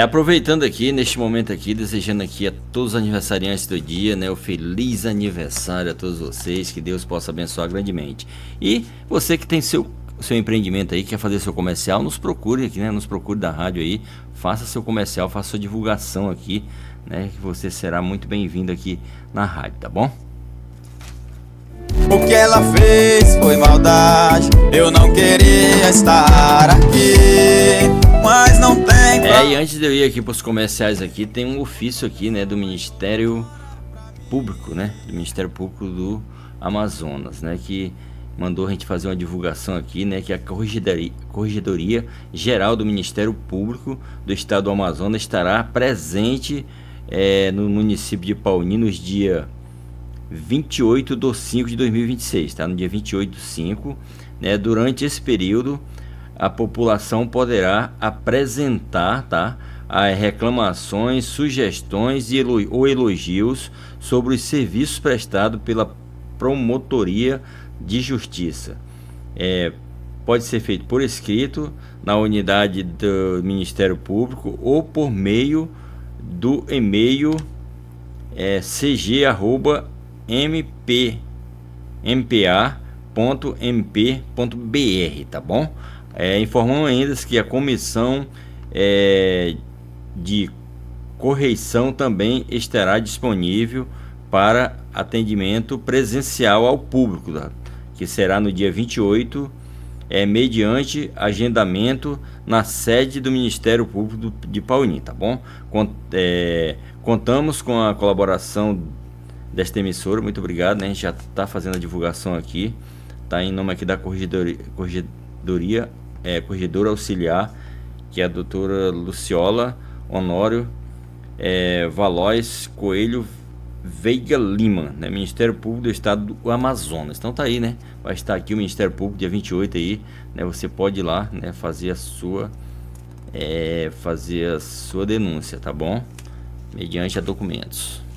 Aproveitando aqui, neste momento aqui, desejando aqui a todos os aniversariantes do dia, né? O feliz aniversário a todos vocês, que Deus possa abençoar grandemente. E você que tem seu empreendimento aí, quer fazer seu comercial, nos procure aqui, né? Nos procure da rádio aí, faça seu comercial, faça sua divulgação aqui, né? Que você será muito bem-vindo aqui na rádio, tá bom? O que ela fez foi maldade, eu não queria estar aqui, mas não tem pra... E antes de eu ir aqui para os comerciais aqui, tem um ofício aqui, né, do Ministério Público, né, do Ministério Público do Amazonas, né, que mandou a gente fazer uma divulgação aqui, né, que a Corregedoria Geral do Ministério Público do Estado do Amazonas estará presente no município de Pauni nos dias 28/5 de 2026, tá? No dia 28/5, né? Durante esse período, a população poderá apresentar, tá? As reclamações, sugestões ou elogios sobre os serviços prestados pela Promotoria de Justiça. Pode ser feito por escrito na unidade do Ministério Público ou por meio do e-mail cg@mpa.mp.br, tá bom? Informamos ainda que a comissão de correição também estará disponível para atendimento presencial ao público, tá? Que será no dia 28, mediante agendamento na sede do Ministério Público de Pauni, tá bom? Contamos com a colaboração desta emissora, muito obrigado, né? A gente já está fazendo a divulgação aqui, tá em nome aqui da corregedora auxiliar, que é a doutora Luciola Honório Valois Coelho Veiga Lima, né? Ministério Público do Estado do Amazonas. Então tá aí, né? Vai estar aqui o Ministério Público dia 28 aí, né? Você pode ir lá, né? Fazer a sua denúncia, tá bom? Mediante a documentos.